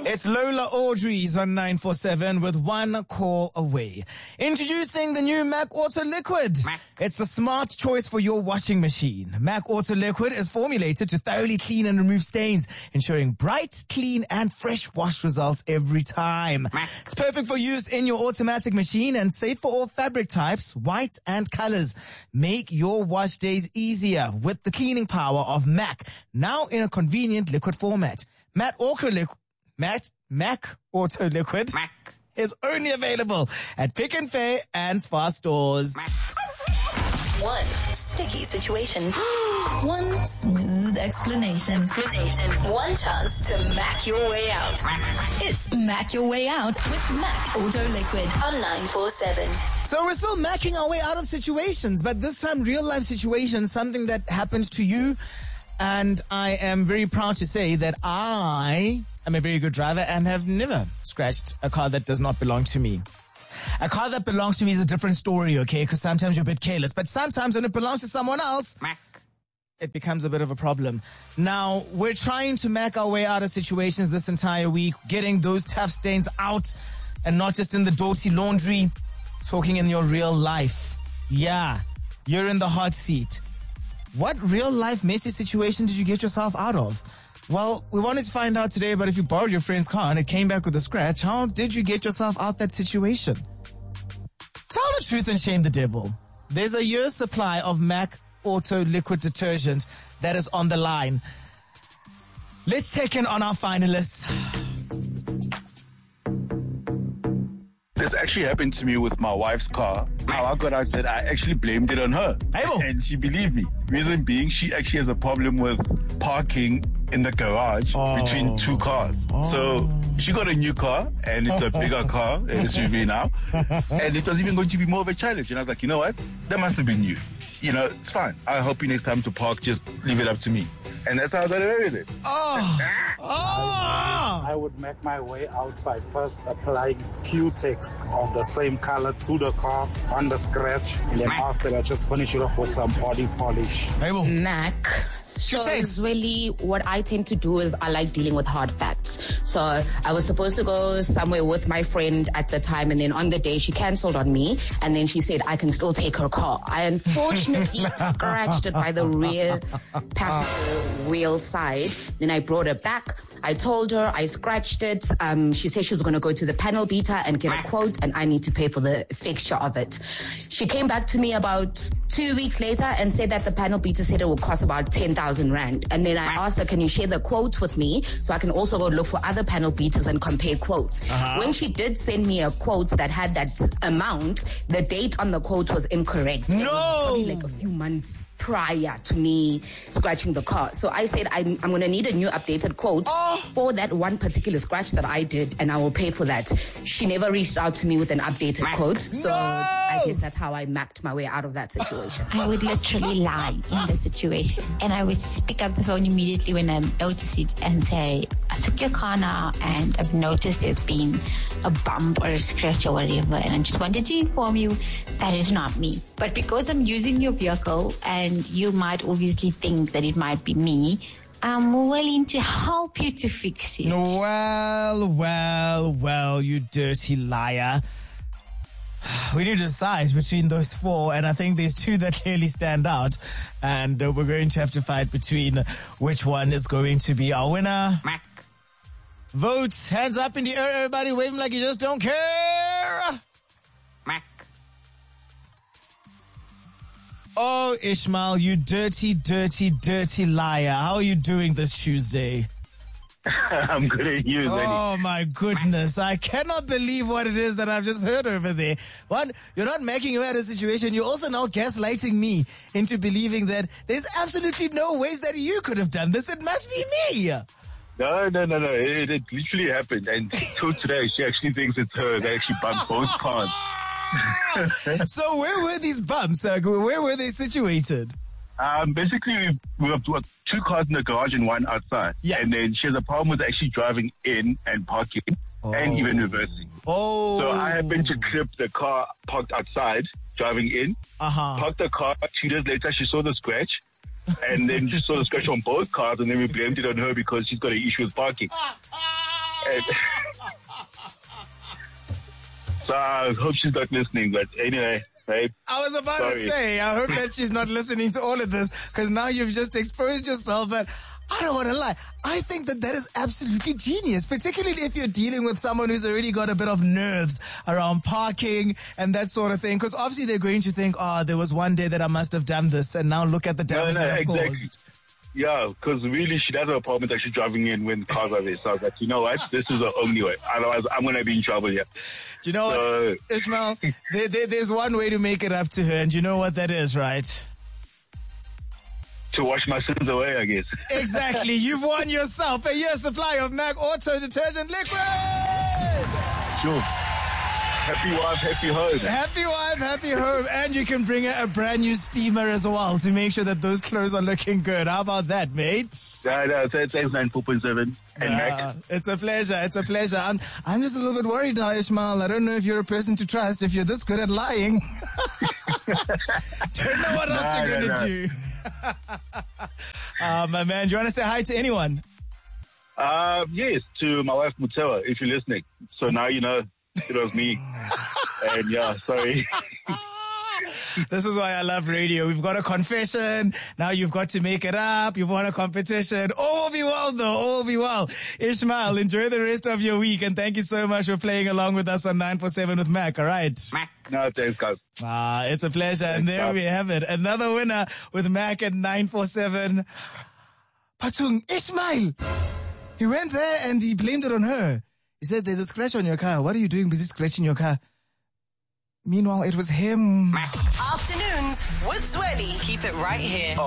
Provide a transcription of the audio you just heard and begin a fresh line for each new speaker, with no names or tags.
It's Lola Audrey's on 947 with one call away. Introducing the new Mac Auto Liquid. It's the smart choice for your washing machine. Mac Auto Liquid is formulated to thoroughly clean and remove stains, ensuring bright, clean, and fresh wash results every time. It's perfect for use in your automatic machine and safe for all fabric types, white and colors. Make your wash days easier with the cleaning power of Mac, now in a convenient liquid format. Mac Auto Liquid is only available at Pick n Pay and Spar stores.
One sticky situation. One smooth explanation. One chance to Mac your way out. It's Mac Your Way Out with Mac Auto Liquid on 947.
So we're still macking our way out of situations, but this time real life situations, something that happened to you. And I am very proud to say that I am a very good driver and have never scratched a car that does not belong to me. A car that belongs to me is a different story, okay? Because sometimes you're a bit careless. But sometimes when it belongs to someone else, it becomes a bit of a problem. Now, we're trying to mac our way out of situations this entire week, getting those tough stains out and not just in the Dorsey laundry, talking in your real life. Yeah, you're in the hot seat. What real life messy situation did you get yourself out of? Well, we wanted to find out today about if you borrowed your friend's car and it came back with a scratch. How did you get yourself out that situation? Tell the truth and shame the devil. There's a year's supply of Mac Auto Liquid detergent that is on the line. Let's check in on our finalists.
This actually happened to me with my wife's car. How I got out said I actually blamed it on her. And she believed me. Reason being, she actually has a problem with parking in the garage between two cars. So she got a new car, and it's a bigger car, an SUV now. And it was even going to be more of a challenge. And I was like, you know what? That must have been you. You know, it's fine. I'll help you next time to park. Just leave it up to me. And that's how I got away with it.
I would make my way out by first applying Q-Tex of the same color to the car on the scratch. And then after that, just finish it off with some body polish.
Mac. So usually what I tend to do is I like dealing with hard facts. So I was supposed to go somewhere with my friend at the time, and then on the day she cancelled on me, and then she said I can still take her car. I unfortunately scratched it by the rear passenger wheel side. Then I brought it back. I told her I scratched it. She said she was going to go to the panel beater and get a quote, and I need to pay for the fixture of it. She came back to me about 2 weeks later and said that the panel beater said it will cost about 10,000 Rand. And then I asked her, can you share the quotes with me so I can also go look for other panel beaters and compare quotes? When she did send me a quote that had that amount, the date on the quote was incorrect.
No!
It was probably like a few months prior to me scratching the car. So I said, I'm going to need a new updated quote for that one particular scratch that I did, and I will pay for that. She never reached out to me with an updated quote. So I guess that's how I mapped my way out of that situation.
I would literally lie in the situation, and I would pick up the phone immediately when I notice it and say, I took your car now and I've noticed there's been a bump or a scratch or whatever, and I just wanted to inform you that is not me. But because I'm using your vehicle and you might obviously think that it might be me, I'm willing to help you to fix it.
Well, you dirty liar. We need to decide between those four, and I think there's two that clearly stand out, and we're going to have to fight between which one is going to be our winner. Votes, hands up in the air, everybody, wave them like you just don't care. Oh, Ishmael, you dirty, dirty, dirty liar. How are you doing this Tuesday?
I'm good at you, Lenny.
Oh, my goodness. I cannot believe what it is that I've just heard over there. One, you're not making you out of a situation. You're also now gaslighting me into believing that there's absolutely no ways that you could have done this. It must be me.
No. It literally happened. And till today, she actually thinks it's her that actually bumped both cars.
So where were these bumps? Where were they situated?
Basically, we have two cars in the garage and one outside. Yeah. And then she has a problem with actually driving in and parking and even reversing. So I happened to clip the car parked outside, driving in, parked the car. 2 days later, she saw the scratch. And then she saw the scratch on both cars, and then we blamed it on her because she's got an issue with parking. So I hope she's not listening, but anyway, right?
I was about to say, I hope that she's not listening to all of this, because now you've just exposed yourself. But I don't want to lie. I think that is absolutely genius, particularly if you're dealing with someone who's already got a bit of nerves around parking and that sort of thing. Because obviously they're going to think, there was one day that I must have done this, and now look at the damage that I've caused.
Yeah, because really she doesn't have a problem with actually driving in when cars are there. So I was like, you know what? This is the only way. Otherwise, I'm going to be in trouble here.
Do you know what, Ishmael? There's one way to make it up to her, and you know what that is, right?
To wash my sins away, I guess.
Exactly. You've won yourself a year's supply of Mac Auto Detergent Liquid.
Sure. Happy wife, happy home.
Happy wife, happy home. And you can bring her a brand new steamer as well to make sure that those clothes are looking good. How about that, mate?
No, thanks, 94.7. And Mac.
It's a pleasure. It's a pleasure. I'm just a little bit worried now, Ishmael. I don't know if you're a person to trust if you're this good at lying. Don't know what else you're going to do. My man, do you want to say hi to anyone?
Yes, to my wife Mutewa, if you're listening. So now you know it was me. And yeah, sorry.
This is why I love radio. We've got a confession. Now you've got to make it up. You've won a competition. All will be well, though. All will be well. Ishmael, enjoy the rest of your week. And thank you so much for playing along with us on 947 with Mac. All right.
Mac. No, thanks, guys.
It's a pleasure. Thanks, and there we have it. Another winner with Mac at 947. Patung, Ishmael. He went there and he blamed it on her. He said, there's a scratch on your car. What are you doing busy scratching your car? Meanwhile, it was him.
Afternoons with Zweli. Keep it right here.